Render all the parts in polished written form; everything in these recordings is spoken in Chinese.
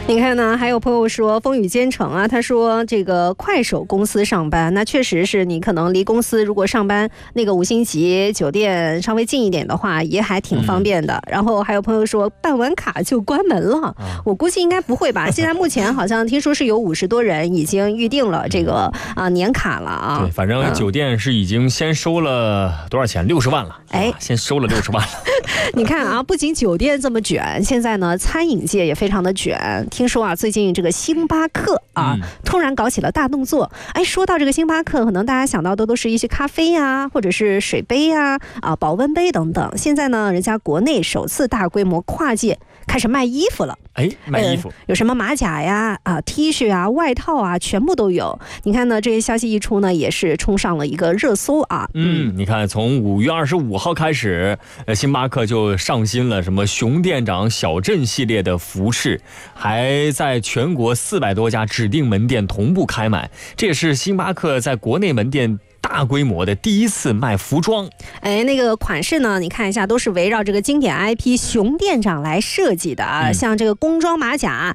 你看呢，还有朋友说风雨兼程啊，他说这个快手公司上班，那确实是你可能离公司如果上班那个5星级酒店稍微近一点的话，也还挺方便的。然后还有朋友说办完卡就关门了，我估计应该不会吧。现在目前好像听说是有50多人已经预定了这个年卡了啊。 对，反正酒店是已经先收了多少钱？60万了。先收了60万了。 你看啊，不仅酒店这么卷，现在呢餐饮界也非常的卷。听说啊，最近这个星巴克啊，突然搞起了大动作。说到这个星巴克，可能大家想到的都是一些咖啡呀，或者是水杯呀、保温杯等等。现在呢，人家国内首次大规模跨界开始卖衣服了。 卖衣服， 有什么马甲呀、T 恤啊、外套啊，全部都有。你看呢，这些消息一出呢，也是冲上了一个热搜啊。 你看，从5月25号开始，星巴克就上新了什么熊店长小镇系列的服饰，还在全国400多家指定门店同步开卖。这也是星巴克在国内门店大规模的第一次卖服装。 那个款式呢，你看一下，都是围绕这个经典 IP 熊店长来设计的啊。像这个工装马甲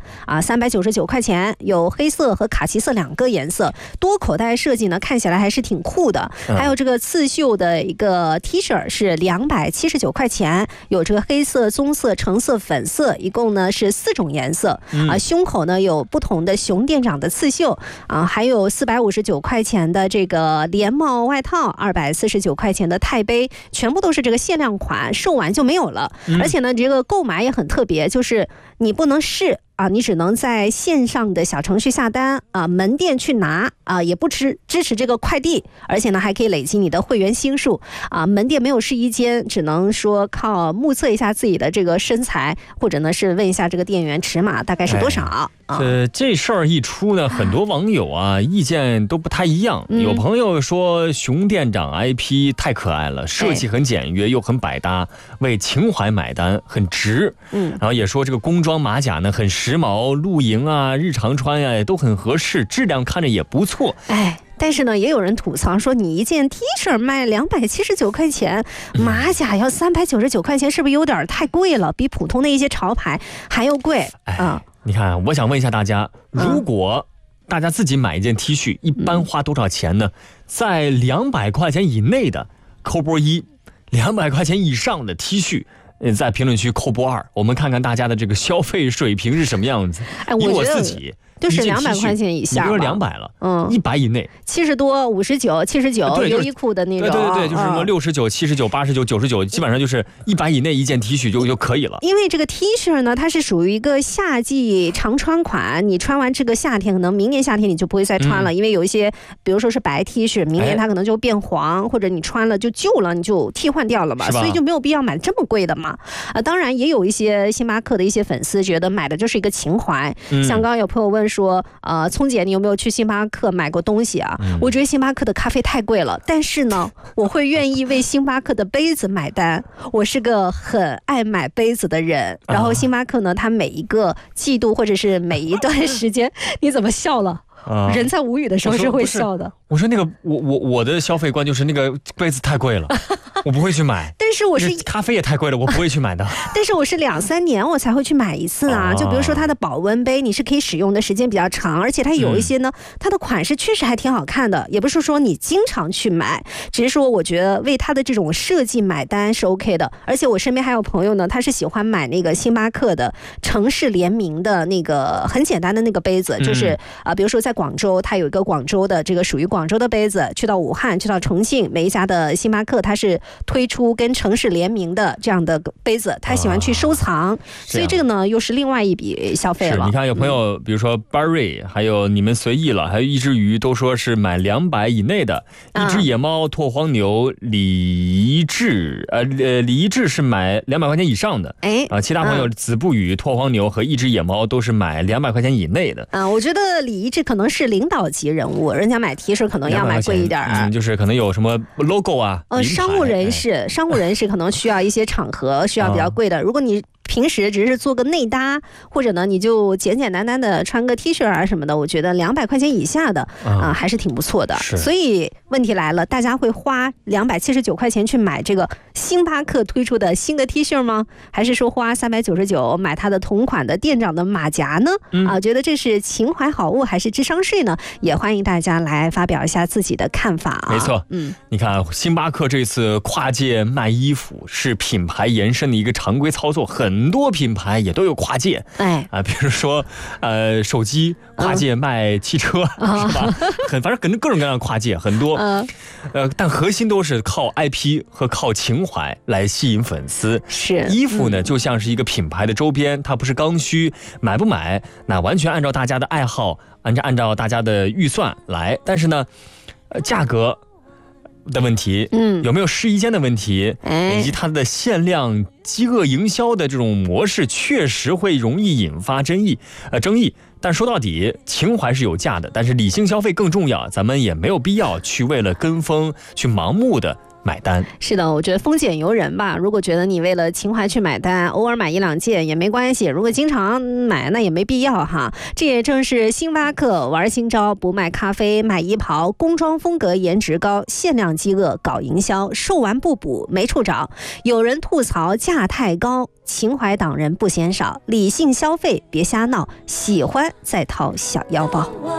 399块钱，有黑色和卡其色2个颜色，多口袋设计呢，看起来还是挺酷的。还有这个刺绣的一个 T 恤是279块钱，有这个黑色、棕色、橙色、粉色，一共呢是4种颜色胸口呢有不同的熊店长的刺绣还有459块钱的这个连帽外套，249块钱的钛杯，全部都是这个限量款，售完就没有了。而且呢，这个购买也很特别，就是你不能试你只能在线上的小程序下单门店去拿也不支持这个快递，而且呢还可以累积你的会员星数门店没有试衣间，只能说靠目测一下自己的这个身材，或者呢是问一下这个店员尺码大概是多少。 这事儿一出呢，很多网友意见都不太一样。有朋友说熊店长 IP 太可爱了，设计很简约又很百搭，为情怀买单，很值。然后也说这个工装马甲呢很时髦，露营日常穿也都很合适，质量看着也不错。 但是呢，也有人吐槽说，你一件 T 恤卖279块钱，马甲要399块钱，是不是有点太贵了？比普通的一些潮牌还要贵你看，我想问一下大家，如果大家自己买一件 T 恤，一般花多少钱呢？在200块钱以内的扣波1，200块钱以上的 T 恤，在评论区扣波2，我们看看大家的这个消费水平是什么样子。以我自己就是200块钱以下， 你比如说200了，100以内 ，70多、59、79，优衣库的那种， 对，就是什么69、79、89、99，基本上就是100以内一件 T 恤就可以了。 因为这个 T 恤呢，它是属于一个夏季常穿款，你穿完这个夏天，可能明年夏天你就不会再穿了，因为有一些，比如说是白 T 恤，明年它可能就变黄，或者你穿了就旧了，你就替换掉了嘛，所以就没有必要买这么贵的嘛。当然也有一些星巴克的一些粉丝觉得买的就是一个情怀，像刚刚有朋友问说聪姐你有没有去星巴克买过东西我觉得星巴克的咖啡太贵了，但是呢我会愿意为星巴克的杯子买单，我是个很爱买杯子的人。然后星巴克呢，它每一个季度或者是每一段时间你怎么笑了？人在无语的时候是会笑的。 我说那个我的消费观就是那个杯子太贵了，我不会去买。 但是我是咖啡也太贵了，我不会去买的。 但是我是2-3年我才会去买一次就比如说它的保温杯，你是可以使用的时间比较长，而且它有一些呢，它的款式确实还挺好看的，也不是说你经常去买，只是说我觉得为它的这种设计买单是 OK 的。而且我身边还有朋友呢，他是喜欢买那个星巴克的城市联名的那个很简单的那个杯子，就是比如说在广州，它有一个广州的这个属于广州的杯子，去到武汉，去到重庆，每一家的星巴克它是推出跟城市联名的这样的杯子，他喜欢去收藏，所以这个呢又是另外一笔消费了。 你看有朋友比如说 Barry 还有你们随意了，还有一只鱼都说是买200以内的，一只野猫、拓荒牛、李志是买200块钱以上的，其他朋友子不语、拓荒牛和一只野猫都是买200块钱以内的。 我觉得李一志可能是领导级人物，人家买 T 恤可能要买贵一点就是可能有什么 logo 商务人士可能需要一些场合需要比较贵的，如果你平时只是做个内搭，或者呢你就简简单单的穿个 T 恤啊什么的，我觉得200块钱以下的还是挺不错的。所以问题来了，大家会花279块钱去买这个星巴克推出的新的 T 恤吗？还是说花399买它的同款的店长的马甲呢？觉得这是情怀好物还是智商税呢？也欢迎大家来发表一下自己的看法啊。 没错，你看星巴克这次跨界卖衣服是品牌延伸的一个常规操作，很多品牌也都有跨界，比如说手机跨界卖汽车，是吧？反正各种各样的跨界很多，但核心都是靠 IP 和靠情怀来吸引粉丝。 是衣服呢，就像是一个品牌的周边，它不是刚需，买不买那完全按照大家的爱好，按照大家的预算来。但是呢，价格的问题，有没有试衣间的问题，以及它的限量饥饿营销的这种模式，确实会容易引发争议。但说到底，情怀是有价的，但是理性消费更重要。咱们也没有必要去为了跟风去盲目的买单。 是的，我觉得丰俭由人吧。如果觉得你为了情怀去买单，偶尔买1-2件也没关系。如果经常买，那也没必要哈。这也正是星巴克玩新招，不卖咖啡卖衣袍，工装风格颜值高，限量饥饿搞营销，售完不补没处找。有人吐槽价太高，情怀党人不嫌少，理性消费别瞎闹，喜欢再掏小腰包。